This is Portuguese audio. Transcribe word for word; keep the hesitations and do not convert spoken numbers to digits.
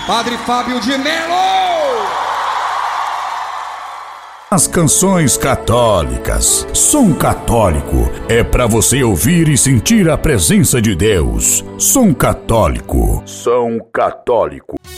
Padre Fábio de Melo. As canções católicas. Som católico é para você ouvir e sentir a presença de Deus. Som católico. Som católico.